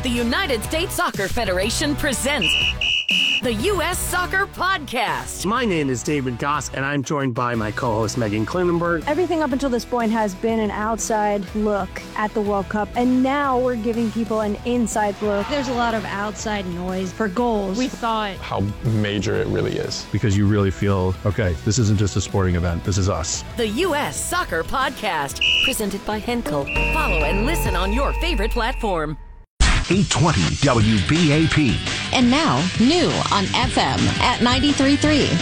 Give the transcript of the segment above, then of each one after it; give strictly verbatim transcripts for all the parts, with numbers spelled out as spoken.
The United States Soccer Federation presents the U S Soccer Podcast. My name is David Goss, and I'm joined by my co-host Megan Klinenberg. Everything up until this point has been an outside look at the World Cup, and now we're giving people an inside look. There's a lot of outside noise for goals. We thought how major it really is. Because you really feel, okay, this isn't just a sporting event, this is us. The U S Soccer Podcast, presented by Henkel. Follow and listen on your favorite platform. eight twenty W B A P. And now, new on F M at ninety-three point three.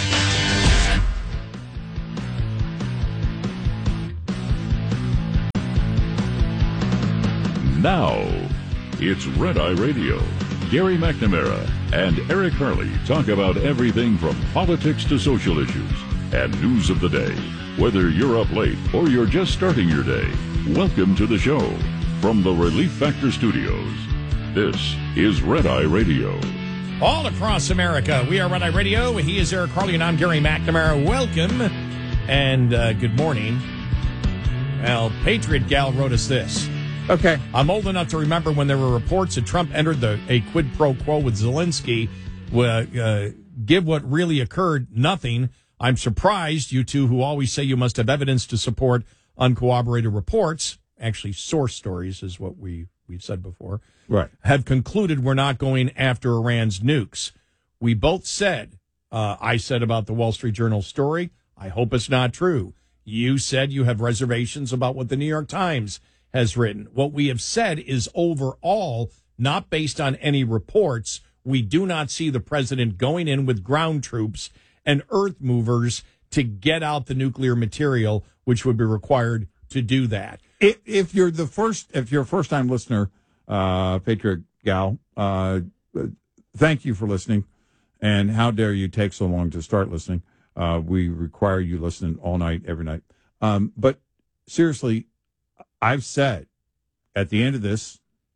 Now, it's Red Eye Radio. Gary McNamara and Eric Harley talk about everything from politics to social issues and news of the day. Whether you're up late or you're just starting your day, welcome to the show. From the Relief Factor Studios, this is Red Eye Radio. All across America, we are Red Eye Radio. He is Eric Harley, and I'm Gary McNamara. Welcome, and uh, good morning. Well, Patriot Gal wrote us this. Okay. I'm old enough to remember when there were reports that Trump entered the a quid pro quo with Zelensky. Uh, uh, give what really occurred, nothing. I'm surprised you two who always say you must have evidence to support uncorroborated reports, actually source stories is what we, we've said before, right, have concluded we're not going after Iran's nukes. We both said, uh, I said about the Wall Street Journal story, I hope it's not true. You said you have reservations about what the New York Times has written. What we have said is overall, not based on any reports, we do not see the president going in with ground troops and earth movers to get out the nuclear material, which would be required to do that. If, if you're the first, if you're a first-time listener, uh, Patriot Gal, uh, thank you for listening. And how dare you take so long to start listening? Uh, we require you listening all night, every night. Um, but seriously, I've said at the end of this,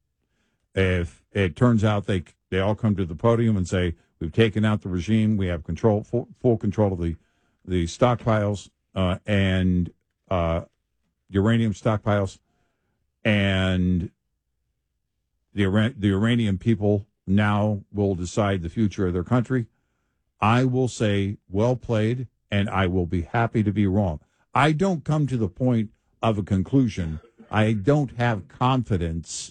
if it turns out they they all come to the podium and say, we've taken out the regime, we have control, full, full control of the, the stockpiles uh, and uh, uranium stockpiles, and the Iran, the Iranian people now will decide the future of their country, I will say, well played, and I will be happy to be wrong. I don't come to the point of a conclusion. I don't have confidence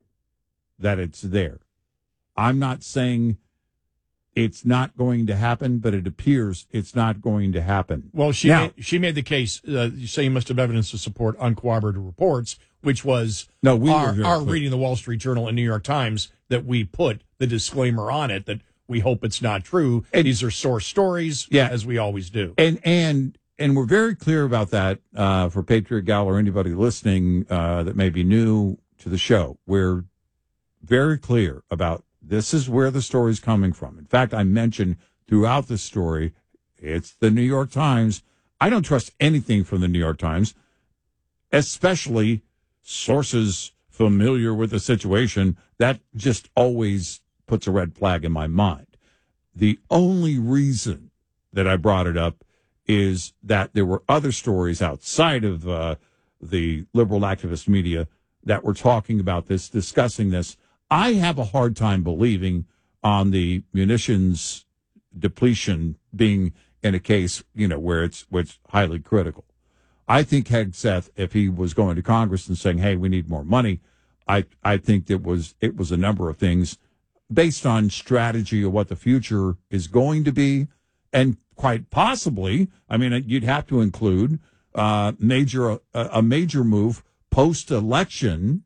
that it's there. I'm not saying it's not going to happen, but it appears it's not going to happen. Well, she now, made, she made the case. Uh, you say you must have evidence to support uncorroborated reports, which was no, we our, were our reading the Wall Street Journal and New York Times that we put the disclaimer on it that we hope it's not true. And these are source stories, yeah, as we always do. And and and we're very clear about that uh, for Patriot Gal or anybody listening uh, that may be new to the show. We're very clear about this is where the story's coming from. In fact, I mentioned throughout the story, it's the New York Times. I don't trust anything from the New York Times, especially sources familiar with the situation. That just always puts a red flag in my mind. The only reason that I brought it up is that there were other stories outside of uh, the liberal activist media that were talking about this, discussing this. I have a hard time believing on the munitions depletion being in a case, you know, where it's, where it's highly critical. I think Hegseth, if he was going to Congress and saying, hey, we need more money, I, I think it was, it was a number of things based on strategy of what the future is going to be. And quite possibly, I mean, you'd have to include uh, major a, a major move post-election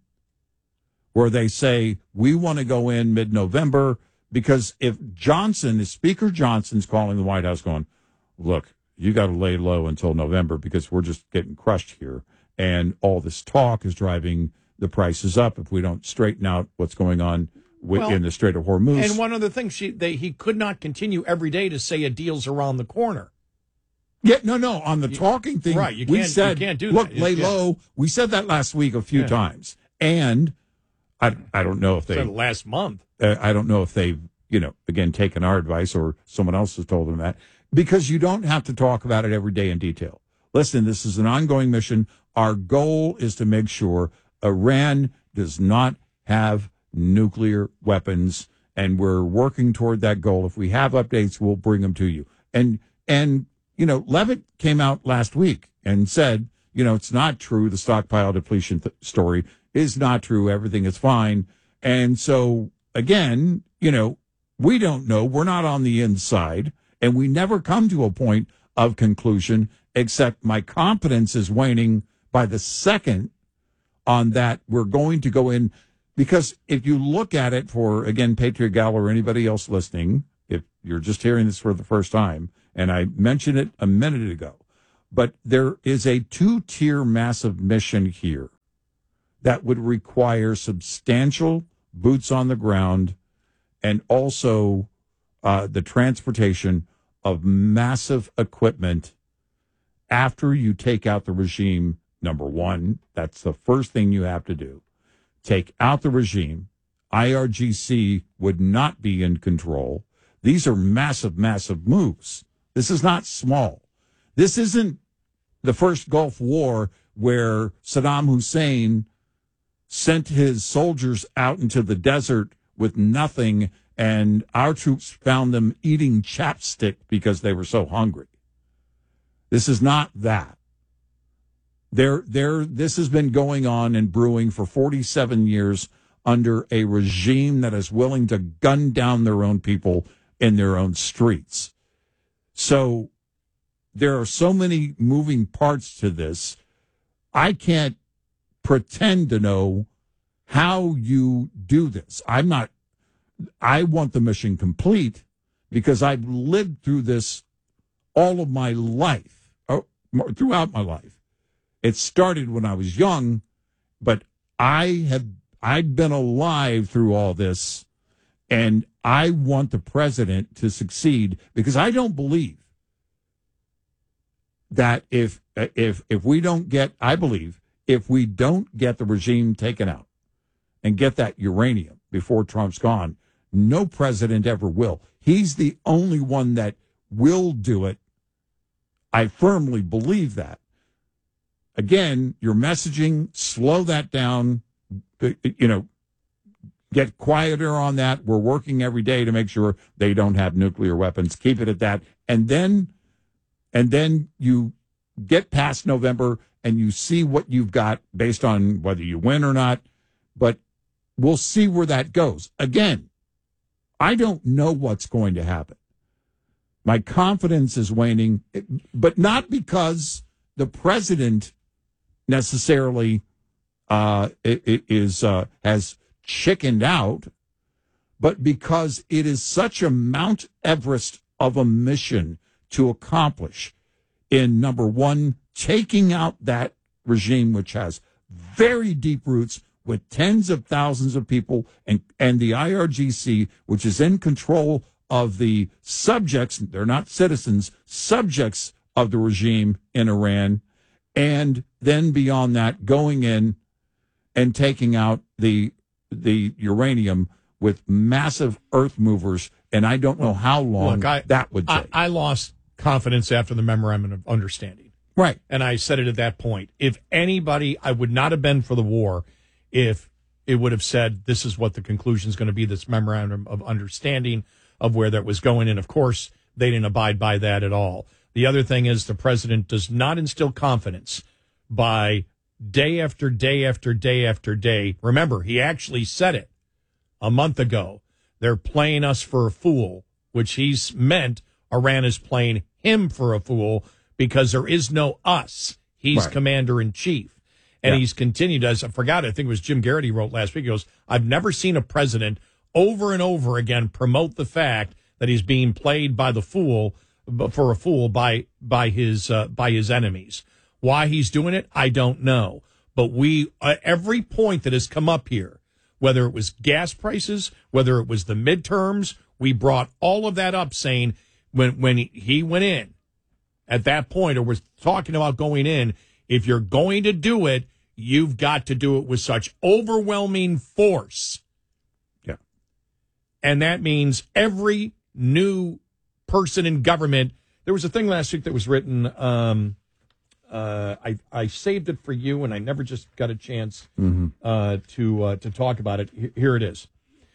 where they say, we want to go in mid-November, because if Johnson, if Speaker Johnson's calling the White House going, look, you got to lay low until November because we're just getting crushed here. And all this talk is driving the prices up if we don't straighten out what's going on with, well, in the Strait of Hormuz. And one other thing, she, they, he could not continue every day to say a deal's around the corner. Yeah, no, no. On the you, talking thing, right, you we can't, said, you can't do look, that. lay yeah. low. We said that last week a few yeah. times. And I, I don't know if they... Said last month. Uh, I don't know if they've, you know, again, taken our advice or someone else has told them that. Because you don't have to talk about it every day in detail. Listen, this is an ongoing mission. Our goal is to make sure Iran does not have nuclear weapons, and we're working toward that goal. If we have updates, we'll bring them to you. And, and you know, Leavitt came out last week and said, you know, it's not true. The stockpile depletion th- story is not true. Everything is fine. And so, again, you know, we don't know. We're not on the inside, and we never come to a point of conclusion, except my confidence is waning by the second on that we're going to go in. Because if you look at it for, again, Patriot Gal or anybody else listening, if you're just hearing this for the first time, and I mentioned it a minute ago, but there is a two-tier massive mission here that would require substantial boots on the ground and also uh, the transportation of massive equipment after you take out the regime. Number one, that's the first thing you have to do. Take out the regime. I R G C would not be in control. These are massive, massive moves. This is not small. This isn't the first Gulf War where Saddam Hussein sent his soldiers out into the desert with nothing, and our troops found them eating chapstick because they were so hungry. This is not that. There, there, this has been going on and brewing for forty-seven years under a regime that is willing to gun down their own people in their own streets. So there are so many moving parts to this. I can't pretend to know how you do this. I'm not, I want the mission complete because I've lived through this all of my life, or throughout my life. It started when I was young, but I have, I've been alive through all this, and I want the president to succeed because I don't believe that if, if, if we don't get, I believe if we don't get the regime taken out and get that uranium before Trump's gone, no president ever will. He's the only one that will do it. I firmly believe that. Again, your messaging, slow that down, you know, get quieter on that. We're working every day to make sure they don't have nuclear weapons. Keep it at that. And then, and then you get past November and you see what you've got based on whether you win or not. But we'll see where that goes. Again, I don't know what's going to happen. My confidence is waning, but not because the president necessarily uh, is uh, has chickened out, but because it is such a Mount Everest of a mission to accomplish in, number one, taking out that regime, which has very deep roots with tens of thousands of people, and, and the I R G C, which is in control of the subjects, they're not citizens, subjects of the regime in Iran, and then beyond that, going in and taking out the the uranium with massive earth movers, and I don't know how long Look, I, that would take. I, I lost confidence after the memorandum of understanding. Right. And I said it at that point. If anybody, I would not have been for the war if it would have said this is what the conclusion is going to be, this memorandum of understanding of where that was going. And, of course, they didn't abide by that at all. The other thing is the president does not instill confidence by day after day after day after day. Remember, he actually said it a month ago. They're playing us for a fool, which he's meant Iran is playing him for a fool because there is no us. He's right. Commander in chief. And yeah. he's continued, as I forgot, I think it was Jim Garrity wrote last week. He goes, I've never seen a president over and over again promote the fact that he's being played by the fool, for a fool by by his uh, by his enemies. Why he's doing it, I don't know. But we, uh, every point that has come up here, whether it was gas prices, whether it was the midterms, we brought all of that up saying when, when he, he went in at that point or was talking about going in, if you're going to do it, you've got to do it with such overwhelming force. Yeah. And that means every new person in government. There was a thing last week that was written, um, Uh, I I saved it for you, and I never just got a chance Mm-hmm. uh, to uh, to talk about it. Here it is.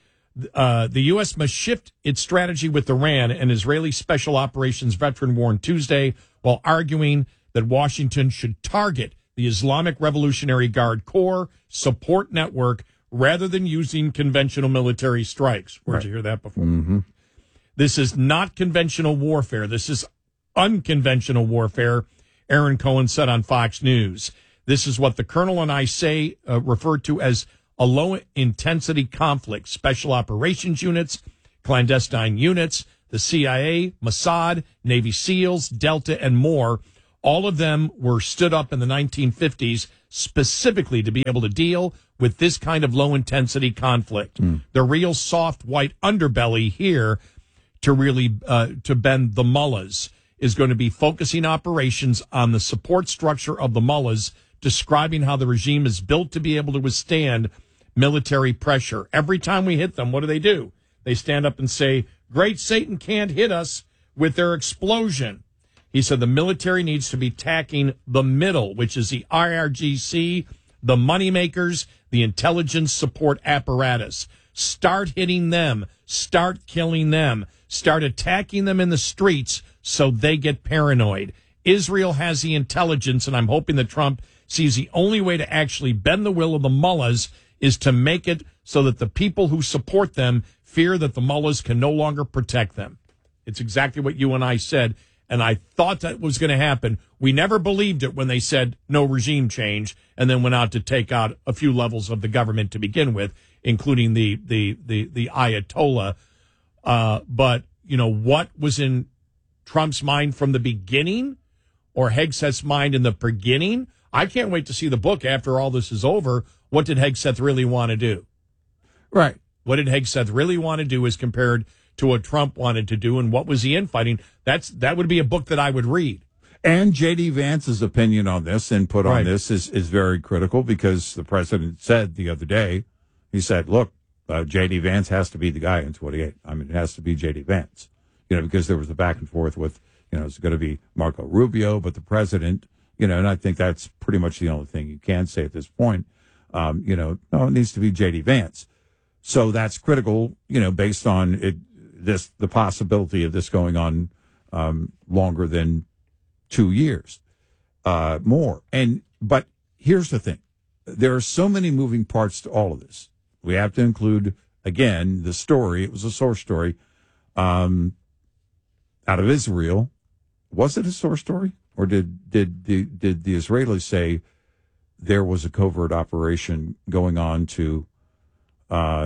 Uh, the U S must shift its strategy with Iran, an Israeli special operations veteran warned Tuesday, while arguing that Washington should target the Islamic Revolutionary Guard Corps support network rather than using conventional military strikes. Where'd Right. you hear that before? Mm-hmm. This is not conventional warfare. This is unconventional warfare, Aaron Cohen said on Fox News. This is what the colonel and I say uh, refer to as a low-intensity conflict. Special operations units, clandestine units, the C I A, Mossad, Navy SEALs, Delta, and more. All of them were stood up in the nineteen fifties specifically to be able to deal with this kind of low-intensity conflict. Mm. The real soft white underbelly here to really uh, to bend the mullahs is going to be focusing operations on the support structure of the mullahs, describing how the regime is built to be able to withstand military pressure. Every time we hit them, what do they do? They stand up and say, "Great Satan can't hit us with their explosion." He said the military needs to be attacking the middle, which is the I R G C, the moneymakers, the intelligence support apparatus. Start hitting them. Start killing them. Start attacking them in the streets so they get paranoid. Israel has the intelligence, and I'm hoping that Trump sees the only way to actually bend the will of the mullahs is to make it so that the people who support them fear that the mullahs can no longer protect them. It's exactly what you and I said, and I thought that was going to happen. We never believed it when they said no regime change and then went out to take out a few levels of the government to begin with, including the the the, the Ayatollah. Uh, but, you know, what was in Trump's mind from the beginning, or Hegseth's mind in the beginning? I can't wait to see the book after all this is over. What did Hegseth really want to do? Right. What did Hegseth really want to do as compared to what Trump wanted to do, and what was he infighting? That's that would be a book that I would read. And J D. Vance's opinion on this, input Right. on this, is, is very critical, because the president said the other day, he said, look, uh, J D. Vance has to be the guy in twenty-eight. I mean, it has to be J D. Vance, you know, because there was a back and forth with, you know, it's going to be Marco Rubio, but the president, you know, and I think that's pretty much the only thing you can say at this point. Um, you know, no, it needs to be J D. Vance. So that's critical, you know, based on it, this, the possibility of this going on um, longer than two years, uh, more. And, but here's the thing. There are so many moving parts to all of this. We have to include, again, the story. It was a source story um, out of Israel. Was it a source story? Or did, did, did, did the Israelis say there was a covert operation going on to, uh,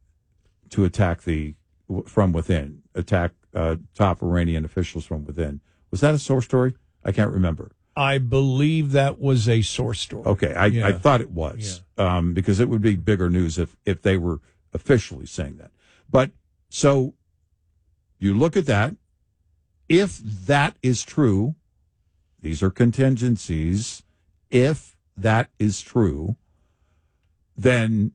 to attack the, from within, attack uh, top Iranian officials from within? Was that a source story? I can't remember. I believe that was a source story. Okay, I, Yeah. I thought it was, yeah. um, because it would be bigger news if, if they were officially saying that. But so you look at that. If that is true, these are contingencies. If that is true, then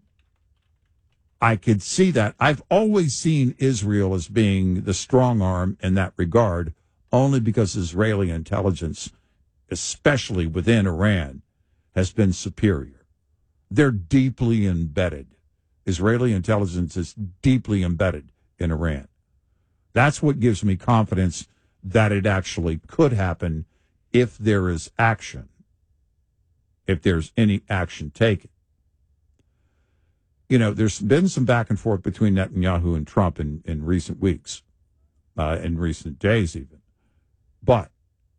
I could see that. I've always seen Israel as being the strong arm in that regard, only because Israeli intelligence, especially within Iran, has been superior. They're deeply embedded. Israeli intelligence is deeply embedded in Iran. That's what gives me confidence that it actually could happen if there is action, if there's any action taken. You know, there's been some back and forth between Netanyahu and Trump in, in recent weeks, uh, in recent days even. But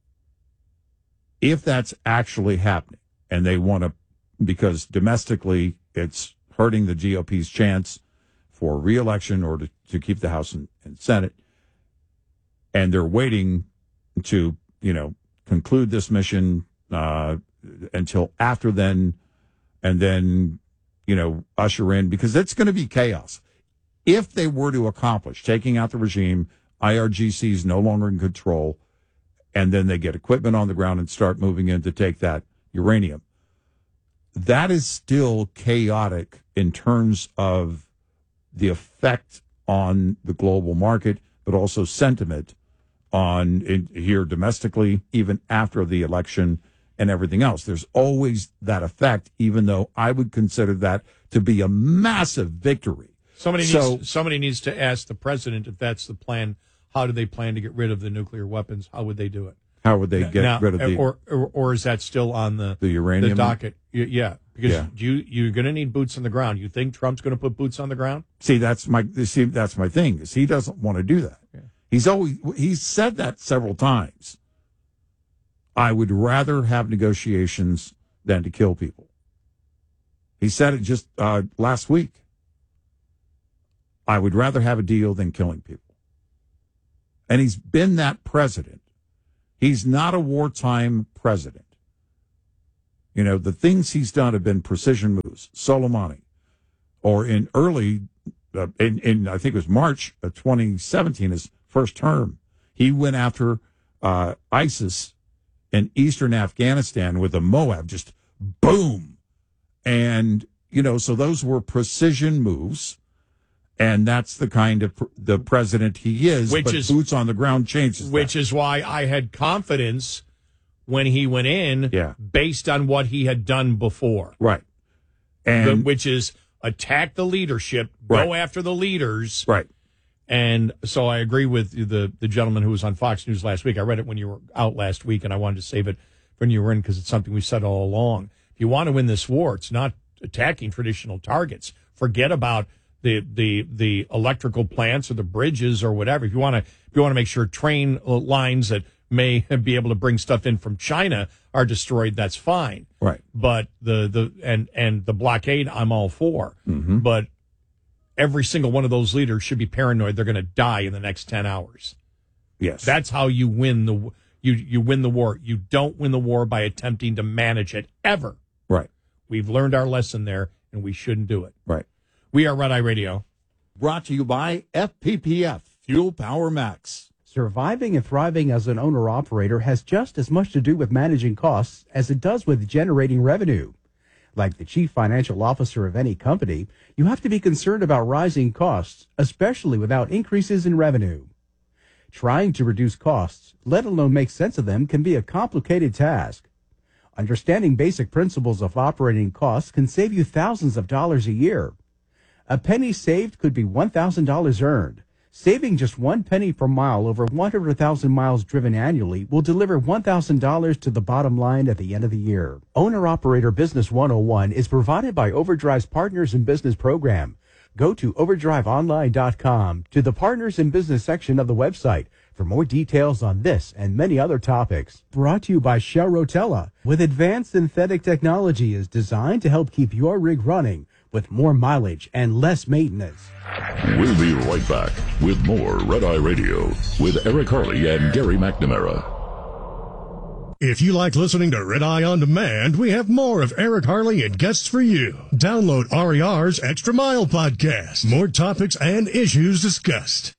if that's actually happening, and they want to, because domestically it's hurting the G O P's chance for re-election or to, to keep the House and, and Senate, and they're waiting to, you know, conclude this mission uh, until after then, and then, you know, usher in, because it's going to be chaos. If they were to accomplish taking out the regime, I R G C is no longer in control, and then they get equipment on the ground and start moving in to take that uranium. That is still chaotic in terms of the effect on the global market, but also sentiment on in, here domestically, even after the election, and everything else. There's always that effect, even though I would consider that to be a massive victory. Somebody so, needs somebody needs to ask the president if that's the plan. How do they plan to get rid of the nuclear weapons? How would they do it? How would they get now, rid of the or, or or is that still on the the uranium the docket? Yeah, because yeah. you you're going to need boots on the ground. You think Trump's going to put boots on the ground? See, that's my see that's my thing. Is he doesn't want to do that. Yeah. He's always he's said that several times. I would rather have negotiations than to kill people. He said it just uh, last week. I would rather have a deal than killing people. And he's been that president. He's not a wartime president. You know, the things he's done have been precision moves. Soleimani, or in early, uh, in, in I think it was March of twenty seventeen, his first term, he went after uh, ISIS in eastern Afghanistan with the Moab, just boom. And, you know, so those were precision moves. And that's the kind of pr- the president he is, which but is, boots on the ground changes Which that. is why I had confidence when he went in, yeah. based on what he had done before. Right. And the, which is attack the leadership, right. go after the leaders. Right. And so I agree with the, the gentleman who was on Fox News last week. I read it when you were out last week, and I wanted to save it for when you were in because it's something we said all along. If you want to win this war, it's not attacking traditional targets. Forget about the the the electrical plants or the bridges or whatever. If you want to if you want to make sure train lines that may be able to bring stuff in from China are destroyed, that's fine. Right. But the the and and the blockade, I'm all for. Mm-hmm. But every single one of those leaders should be paranoid they're going to die in the next ten hours. Yes. That's how you win the you you win the war. You don't win the war by attempting to manage it ever. Right. We've learned our lesson there, and we shouldn't do it. Right. We are Red Eye Radio. Brought to you by F P P F, Fuel Power Max. Surviving and thriving as an owner-operator has just as much to do with managing costs as it does with generating revenue. Like the chief financial officer of any company, you have to be concerned about rising costs, especially without increases in revenue. Trying to reduce costs, let alone make sense of them, can be a complicated task. Understanding basic principles of operating costs can save you thousands of dollars a year. A penny saved could be one thousand dollars earned. Saving just one penny per mile over one hundred thousand miles driven annually will deliver one thousand dollars to the bottom line at the end of the year. Owner-Operator Business one oh one is provided by Overdrive's Partners in Business program. Go to overdrive online dot com to the Partners in Business section of the website for more details on this and many other topics. Brought to you by Shell Rotella, with advanced synthetic technology is designed to help keep your rig running with more mileage and less maintenance. We'll be right back with more Red Eye Radio with Eric Harley and Gary McNamara. If you like listening to Red Eye On Demand, we have more of Eric Harley and guests for you. Download R E R's Extra Mile podcast. More topics and issues discussed.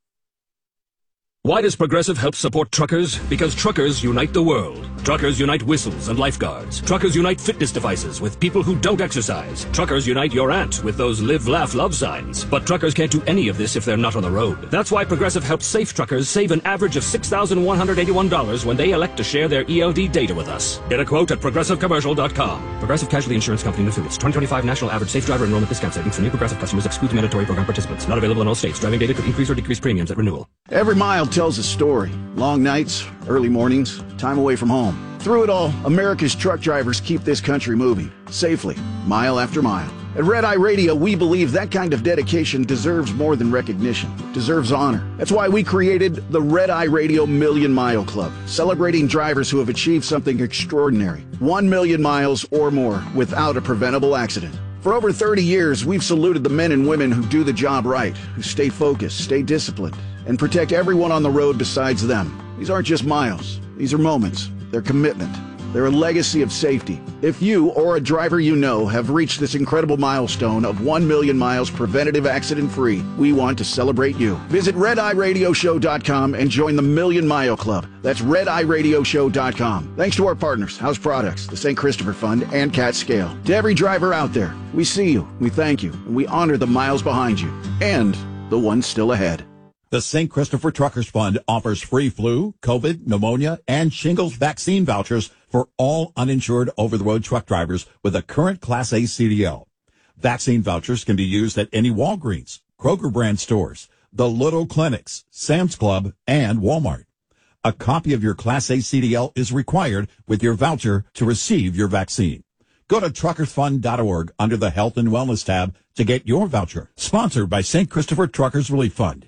Why does Progressive help support truckers? Because truckers unite the world. Truckers unite whistles and lifeguards. Truckers unite fitness devices with people who don't exercise. Truckers unite your aunt with those live, laugh, love signs. But truckers can't do any of this if they're not on the road. That's why Progressive helps safe truckers save an average of six thousand one hundred eighty-one dollars when they elect to share their E L D data with us. Get a quote at progressive commercial dot com. Progressive Casualty Insurance Company and affiliates. twenty twenty-five National Average Safe Driver Enrollment Discount Savings for new Progressive customers excludes mandatory program participants. Not available in all states. Driving data could increase or decrease premiums at renewal. Every mile tells a story. Long nights, early mornings, time away from home. Through it all, America's truck drivers keep this country moving, safely, mile after mile. At Red Eye Radio, we believe that kind of dedication deserves more than recognition, deserves honor. That's why we created the Red Eye Radio Million Mile Club, celebrating drivers who have achieved something extraordinary. One million miles or more without a preventable accident. For over thirty years, we've saluted the men and women who do the job right, who stay focused, stay disciplined, and protect everyone on the road besides them. These aren't just miles. These are moments. They're commitment. They're a legacy of safety. If you or a driver you know have reached this incredible milestone of one million miles preventative accident-free, we want to celebrate you. Visit red eye radio show dot com and join the Million Mile Club. That's red eye radio show dot com. Thanks to our partners, House Products, the Saint Christopher Fund, and Cat Scale. To every driver out there, we see you, we thank you, and we honor the miles behind you, and the ones still ahead. The Saint Christopher Truckers Fund offers free flu, COVID, pneumonia, and shingles vaccine vouchers for all uninsured over-the-road truck drivers with a current Class A C D L. Vaccine vouchers can be used at any Walgreens, Kroger brand stores, the Little Clinics, Sam's Club, and Walmart. A copy of your Class A C D L is required with your voucher to receive your vaccine. Go to truckers fund dot org under the Health and Wellness tab to get your voucher. Sponsored by Saint Christopher Truckers Relief Fund.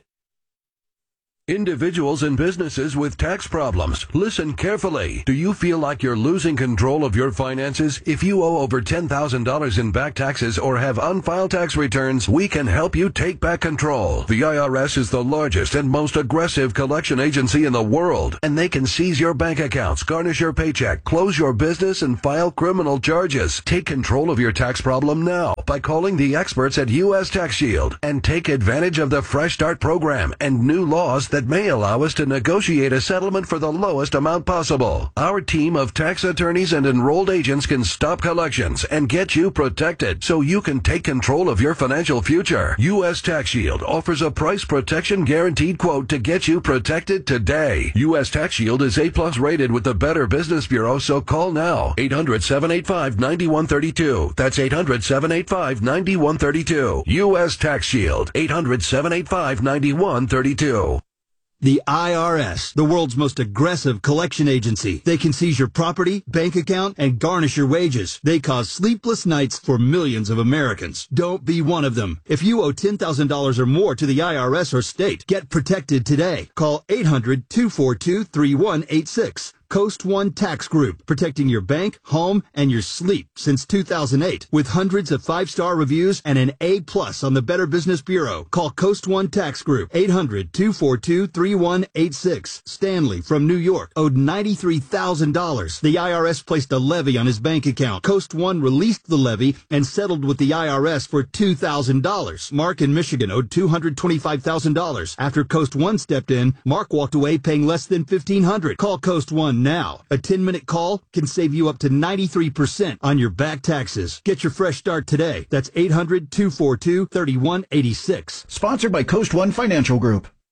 Individuals and businesses with tax problems, listen carefully. Do you feel like you're losing control of your finances? If you owe over ten thousand dollars in back taxes or have unfiled tax returns, we can help you take back control. The I R S is the largest and most aggressive collection agency in the world, and they can seize your bank accounts, garnish your paycheck, close your business, and file criminal charges. Take control of your tax problem now by calling the experts at U S Tax Shield and take advantage of the Fresh Start program and new laws that may allow us to negotiate a settlement for the lowest amount possible. Our team of tax attorneys and enrolled agents can stop collections and get you protected so you can take control of your financial future. U S Tax Shield offers a price protection guaranteed quote to get you protected today. U S Tax Shield is A plus rated with the Better Business Bureau, so call now. eight hundred, seven eight five, nine one three two. That's eight hundred, seven eight five, nine one three two. U S Tax Shield. eight hundred, seven eight five, nine one three two. The I R S, the world's most aggressive collection agency. They can seize your property, bank account, and garnish your wages. They cause sleepless nights for millions of Americans. Don't be one of them. If you owe ten thousand dollars or more to the I R S or state, get protected today. Call eight hundred, two four two, three one eight six. Coast One Tax Group, protecting your bank, home, and your sleep since two thousand eight. With hundreds of five-star reviews and an A plus on the Better Business Bureau. Call Coast One Tax Group, eight hundred, two four two, three one eight six. Stanley from New York owed ninety-three thousand dollars. The I R S placed a levy on his bank account. Coast One released the levy and settled with the I R S for two thousand dollars. Mark in Michigan owed two hundred twenty-five thousand dollars. After Coast One stepped in, Mark walked away paying less than fifteen hundred dollars. Call Coast One now. A ten-minute call can save you up to ninety-three percent on your back taxes. Get your fresh start today. That's eight hundred, two four two, three one eight six. Sponsored by Coast One Financial Group.